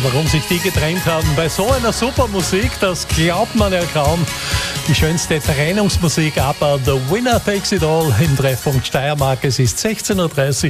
warum sich die getrennt haben. Bei so einer super Musik, das glaubt man ja kaum. Die schönste Trennungsmusik, aber The Winner Takes It All im Treffpunkt Steiermark. Es ist 16.30 Uhr.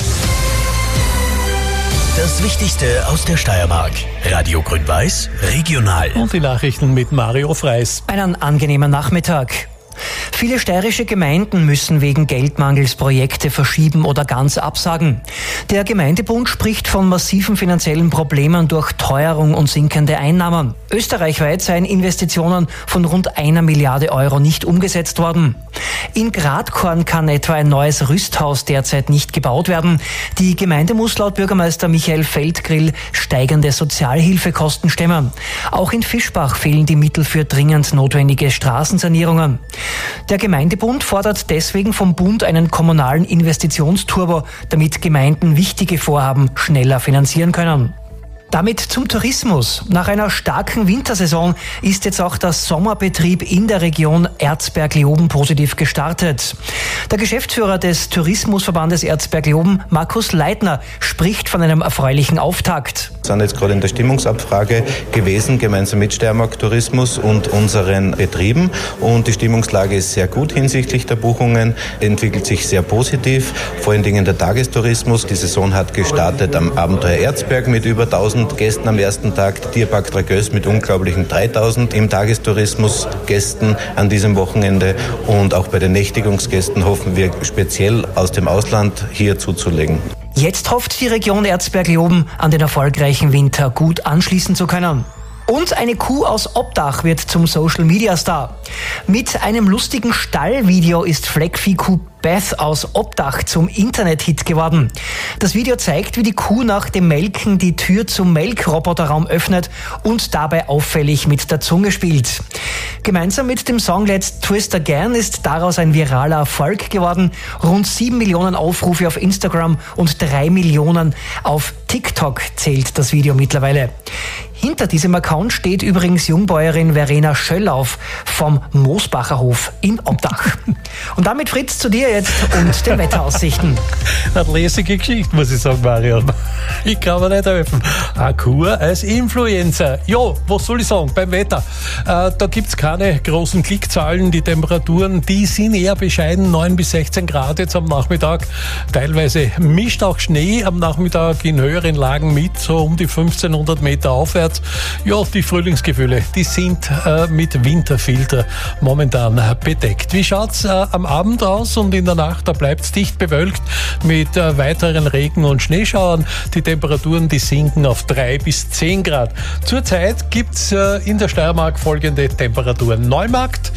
Das Wichtigste aus der Steiermark. Radio Grün-Weiß, regional. Und die Nachrichten mit Mario Freis. Einen angenehmen Nachmittag. Viele steirische Gemeinden müssen wegen Geldmangels Projekte verschieben oder ganz absagen. Der Gemeindebund spricht von massiven finanziellen Problemen durch Teuerung und sinkende Einnahmen. Österreichweit seien Investitionen von rund 1 Milliarde Euro nicht umgesetzt worden. In Gradkorn kann etwa ein neues Rüsthaus derzeit nicht gebaut werden. Die Gemeinde muss laut Bürgermeister Michael Feldgrill steigende Sozialhilfekosten stemmen. Auch in Fischbach fehlen die Mittel für dringend notwendige Straßensanierungen. Der Gemeindebund fordert deswegen vom Bund einen kommunalen Investitionsturbo, damit Gemeinden wichtige Vorhaben schneller finanzieren können. Damit zum Tourismus. Nach einer starken Wintersaison ist jetzt auch der Sommerbetrieb in der Region Erzberg-Leoben positiv gestartet. Der Geschäftsführer des Tourismusverbandes Erzberg-Leoben, Markus Leitner, spricht von einem erfreulichen Auftakt. Wir sind jetzt gerade in der Stimmungsabfrage gewesen, gemeinsam mit Steiermark Tourismus und unseren Betrieben. Und die Stimmungslage ist sehr gut hinsichtlich der Buchungen, entwickelt sich sehr positiv, vor allen Dingen der Tagestourismus. Die Saison hat gestartet am Abenteuer Erzberg mit über 1000 Gästen am ersten Tag, Tierpark Dragös mit unglaublichen 3000 im Tagestourismus Gästen an diesem Wochenende. Und auch bei den Nächtigungsgästen hoffen wir speziell aus dem Ausland hier zuzulegen. Jetzt hofft die Region Erzberg-Leoben, an den erfolgreichen Winter gut anschließen zu können. Und eine Kuh aus Obdach wird zum Social-Media-Star. Mit einem lustigen Stallvideo ist Fleckvieh-Kuh Beth aus Obdach zum Internet-Hit geworden. Das Video zeigt, wie die Kuh nach dem Melken die Tür zum Melkroboterraum öffnet und dabei auffällig mit der Zunge spielt. Gemeinsam mit dem Song Let's Twist Again ist daraus ein viraler Erfolg geworden. Rund 7 Millionen Aufrufe auf Instagram und 3 Millionen auf TikTok zählt das Video mittlerweile. Hinter diesem Account steht übrigens Jungbäuerin Verena Schöllauf vom Moosbacher Hof in Obdach. Und damit Fritz zu dir jetzt und den Wetteraussichten. Eine lässige Geschichte, muss ich sagen, Mario. Ich kann mir nicht helfen. Eine Kuh als Influencer. Ja, was soll ich sagen beim Wetter? Da gibt's keine großen Klickzahlen. Die Temperaturen, die sind eher bescheiden. 9 bis 16 Grad jetzt am Nachmittag. Teilweise mischt auch Schnee am Nachmittag in höheren Lagen mit, so um die 1500 Meter aufwärts. Ja, die Frühlingsgefühle, die sind mit Winterfilter momentan bedeckt. Wie schaut's am Abend aus und in der Nacht? Da bleibt's dicht bewölkt mit weiteren Regen- und Schneeschauern. Die Temperaturen, die sinken auf 3 bis 10 Grad. Zurzeit gibt's in der Steiermark folgende Temperaturen. Neumarkt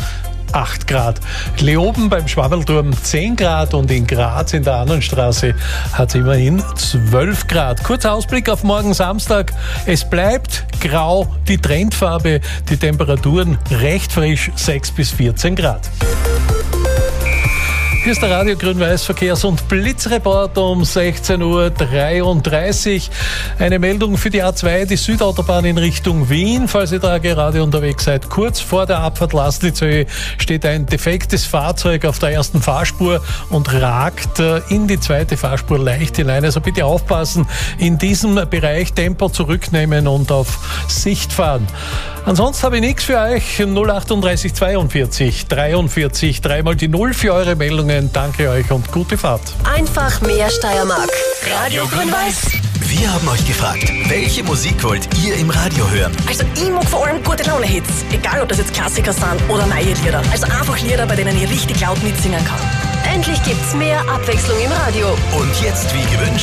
8 Grad. Leoben beim Schwabbelturm 10 Grad und in Graz in der Annenstraße hat es immerhin 12 Grad. Kurzer Ausblick auf morgen Samstag. Es bleibt grau, die Trendfarbe, die Temperaturen recht frisch 6 bis 14 Grad. Hier ist der Radio Grün-Weiß Verkehrs- und Blitzreport um 16.33 Uhr. Eine Meldung für die A2, die Südautobahn in Richtung Wien. Falls ihr da gerade unterwegs seid, kurz vor der Abfahrt Lasnitzhöhe steht ein defektes Fahrzeug auf der ersten Fahrspur und ragt in die zweite Fahrspur leicht hinein. Also bitte aufpassen, in diesem Bereich Tempo zurücknehmen und auf Sicht fahren. Ansonsten habe ich nichts für euch. 038 42 43 3 die 0 für eure Meldungen. Danke euch und gute Fahrt. Einfach mehr Steiermark. Radio Grün-Weiß. Wir haben euch gefragt, welche Musik wollt ihr im Radio hören? Also ich mag vor allem gute Laune-Hits. Egal, ob das jetzt Klassiker sind oder neue Lieder. Also einfach Lieder, bei denen ich richtig laut mitsingen kann. Endlich gibt's mehr Abwechslung im Radio. Und jetzt wie gewünscht